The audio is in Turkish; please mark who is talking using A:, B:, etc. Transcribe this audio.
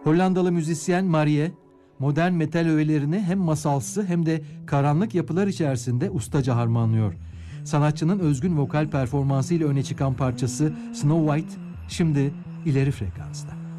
A: Hollandalı müzisyen Marie, modern metal öğelerini hem masalsı hem de karanlık yapılar içerisinde ustaca harmanlıyor. Sanatçının özgün vokal performansıyla öne çıkan parçası Snow White şimdi ileri frekansta.